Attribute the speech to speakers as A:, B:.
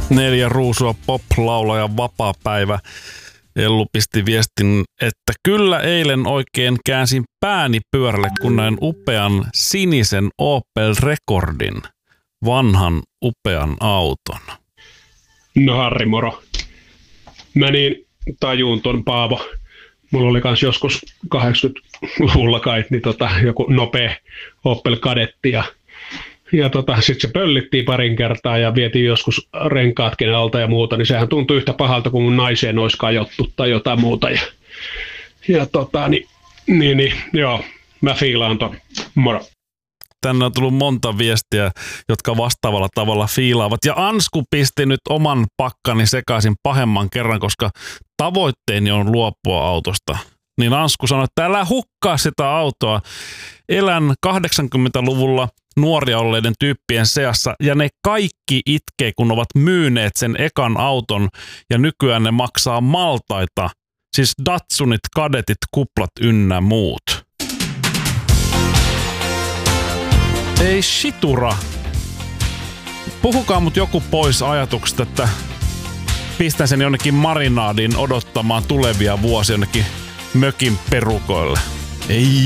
A: 4 ruusua pop-laulaja vapaapäivä. Ellu pisti viestin, että kyllä eilen oikein käänsin pääni pyörälle, kun näin upean sinisen Opel Recordin, vanhan upean auton.
B: No Harri, moro. Mä niin tajuun ton Paavo. Mulla oli kans joskus 80-luvulla kai niin joku nopea Opel Kadetti ja sit se pöllittiin parin kertaa ja vietiin joskus renkaatkin alta ja muuta, niin sehän tuntui yhtä pahalta kuin mun naiseen olisi kajottu tai jotain muuta. Joo, mä fiilaan ton. Moro.
A: Tänne on tullut monta viestiä, jotka vastaavalla tavalla fiilaavat. Ja Ansku pisti nyt oman pakkani sekaisin pahemman kerran, koska tavoitteeni on luopua autosta. Niin Ansku sanoi, että älä hukkaa sitä autoa. Elän 80-luvulla nuoria olleiden tyyppien seassa ja ne kaikki itkee, kun ovat myyneet sen ekan auton ja nykyään ne maksaa maltaita. Siis Datsunit, Kadetit, kuplat ynnä muut. Ei shitura. Puhukaa mut joku pois ajatuksesta, että pistän sen jonnekin marinaadiin odottamaan tulevia vuosia jonnekin mökin perukoille. Ei.